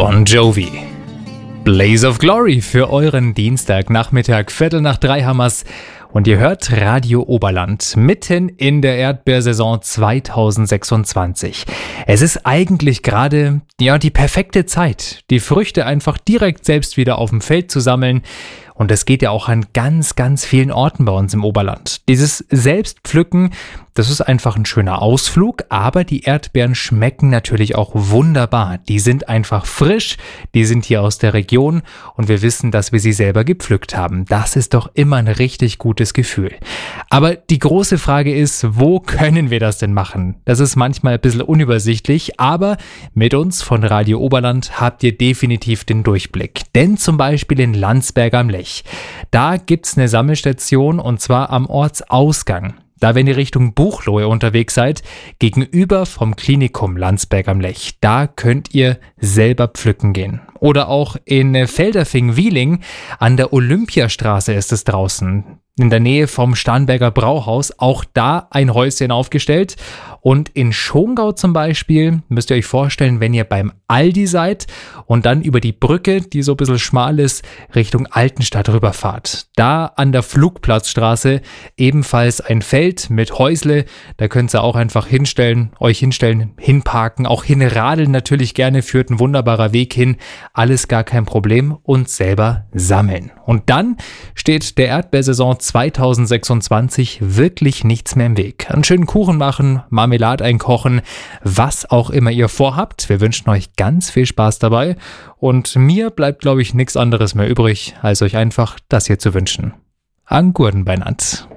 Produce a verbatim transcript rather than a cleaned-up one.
Bon Jovi. Blaze of Glory für euren Dienstagnachmittag, Viertel nach drei Hammers. Und ihr hört Radio Oberland mitten in der Erdbeersaison zweitausendsechsundzwanzig. Es ist eigentlich gerade ja die perfekte Zeit, die Früchte einfach direkt selbst wieder auf dem Feld zu sammeln. Und das geht ja auch an ganz, ganz vielen Orten bei uns im Oberland. Dieses Selbstpflücken, das ist einfach ein schöner Ausflug, aber die Erdbeeren schmecken natürlich auch wunderbar. Die sind einfach frisch, die sind hier aus der Region und wir wissen, dass wir sie selber gepflückt haben. Das ist doch immer ein richtig gutes Gefühl. Aber die große Frage ist, wo können wir das denn machen? Das ist manchmal ein bisschen unübersichtlich, aber mit uns von Radio Oberland habt ihr definitiv den Durchblick. Denn zum Beispiel in Landsberg am Lech. Da gibt's eine Sammelstation und zwar am Ortsausgang. Da, wenn ihr Richtung Buchloe unterwegs seid, gegenüber vom Klinikum Landsberg am Lech, da könnt ihr selber pflücken gehen. Oder auch in Felderfing-Wieling an der Olympiastraße ist es draußen. In der Nähe vom Starnberger Brauhaus, auch da ein Häuschen aufgestellt. Und in Schongau zum Beispiel müsst ihr euch vorstellen, wenn ihr beim Aldi seid und dann über die Brücke, die so ein bisschen schmal ist, Richtung Altenstadt rüberfahrt. Da an der Flugplatzstraße ebenfalls ein Feld mit Häusle, da könnt ihr auch einfach hinstellen, euch hinstellen, hinparken, auch hinradeln natürlich gerne, führt ein wunderbarer Weg hin, alles gar kein Problem und selber sammeln. Und dann steht der Erdbeersaison zweitausendsechsundzwanzig wirklich nichts mehr im Weg. Einen schönen Kuchen machen, Marmelade einkochen, was auch immer ihr vorhabt. Wir wünschen euch ganz viel Spaß dabei und mir bleibt, glaube ich, nichts anderes mehr übrig, als euch einfach das hier zu wünschen. An Gurden beinand.